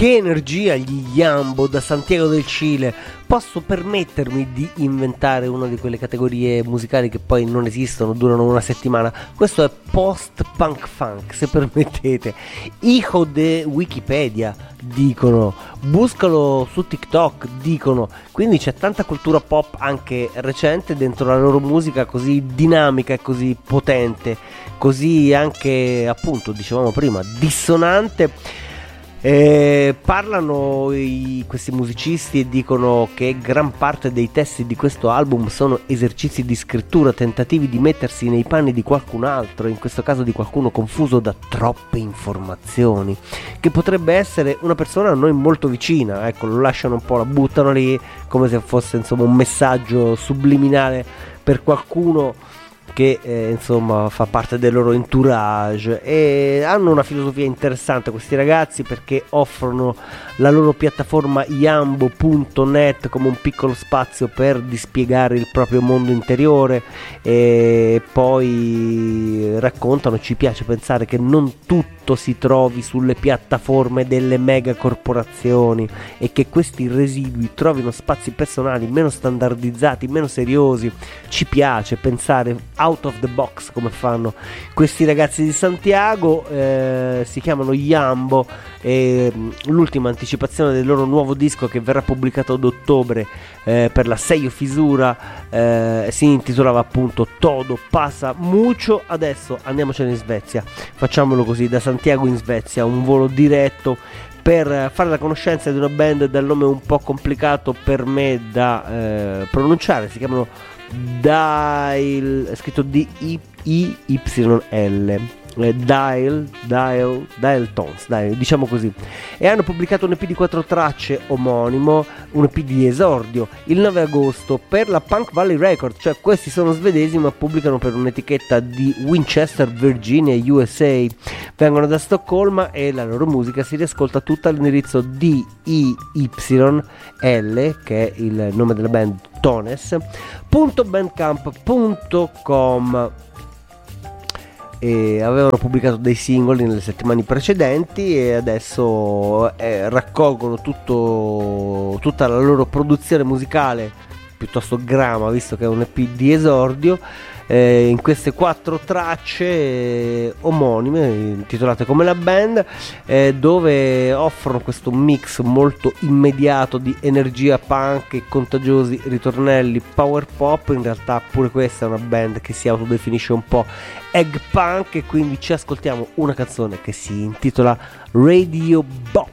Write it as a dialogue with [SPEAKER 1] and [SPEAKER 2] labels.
[SPEAKER 1] Che energia gli Yambo da Santiago del Cile. Posso permettermi di inventare una di quelle categorie musicali che poi non esistono, durano una settimana. Questo è post-punk funk, se permettete. Hijo de Wikipedia, dicono. Buscalo su TikTok, dicono. Quindi c'è tanta cultura pop anche recente dentro la loro musica, così dinamica e così potente, così anche, appunto, dicevamo prima, dissonante. Parlano questi musicisti e dicono che gran parte dei testi di questo album sono esercizi di scrittura, tentativi di mettersi nei panni di qualcun altro, in questo caso di qualcuno confuso da troppe informazioni, che potrebbe essere una persona a noi molto vicina. Ecco, lo lasciano un po', la buttano lì come se fosse, insomma, un messaggio subliminale per qualcuno che insomma fa parte del loro entourage. E hanno una filosofia interessante questi ragazzi, perché offrono la loro piattaforma yambo.net come un piccolo spazio per dispiegare il proprio mondo interiore, e poi raccontano, ci piace pensare che non tutto si trovi sulle piattaforme delle mega corporazioni e che questi residui trovino spazi personali meno standardizzati, meno seriosi. Ci piace pensare out of the box come fanno questi ragazzi di Santiago. Si chiamano Yambo e l'ultima anticipazione del loro nuovo disco, che verrà pubblicato ad ottobre per la Sello Fisura, si intitolava appunto Todo Pasa Mucho. Adesso andiamocene in Svezia, facciamolo così, da Santiago in Svezia, un volo diretto per fare la conoscenza di una band dal nome un po' complicato per me da pronunciare. Si chiamano Dial, scritto D-I-Y-L, Dial Tones, diciamo così, e hanno pubblicato un EP di 4 tracce omonimo, un EP di esordio, il 9 agosto per la Punk Valley Records. Cioè questi sono svedesi ma pubblicano per un'etichetta di Winchester, Virginia, USA. Vengono da Stoccolma e la loro musica si riascolta tutta all'indirizzo DIYL, che è il nome della band, tones.bandcamp.com. E avevano pubblicato dei singoli nelle settimane precedenti e adesso raccolgono tutta la loro produzione musicale, piuttosto grama, visto che è un EP di esordio, in queste 4 tracce omonime intitolate come la band, dove offrono questo mix molto immediato di energia punk e contagiosi ritornelli power pop. In realtà pure questa è una band che si autodefinisce un po' egg punk, e quindi ci ascoltiamo una canzone che si intitola Radio Box.